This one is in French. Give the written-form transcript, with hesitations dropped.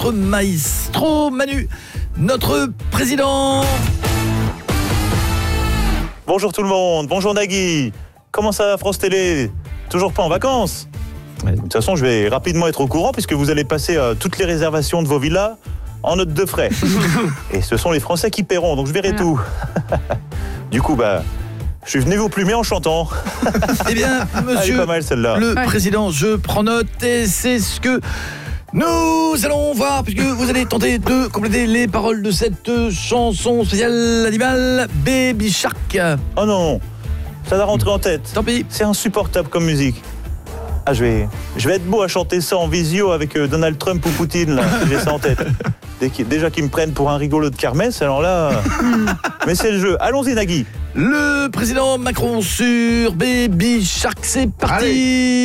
notre maestro Manu, notre président. Bonjour tout le monde, bonjour Nagui. Comment ça va France Télé? Toujours pas en vacances? De toute façon, je vais rapidement être au courant puisque vous allez passer toutes les réservations de vos villas en note de frais. Et ce sont les Français qui paieront, donc je verrai tout. Du coup, je suis venu vous plumer en chantant. Eh bien, monsieur Elle est pas mal celle-là. le président, je prends note et c'est ce que nous allons voir, puisque vous allez tenter de compléter les paroles de cette chanson spéciale animale Baby Shark. Oh non, ça va rentrer en tête. Tant pis. C'est insupportable comme musique. Ah, je vais être beau à chanter ça en visio avec Donald Trump ou Poutine, là. J'ai ça en tête. Déjà qu'ils me prennent pour un rigolo de kermesse, alors là... Mais c'est le jeu. Allons-y, Nagui. Le président Macron sur Baby Shark, c'est parti. Allez.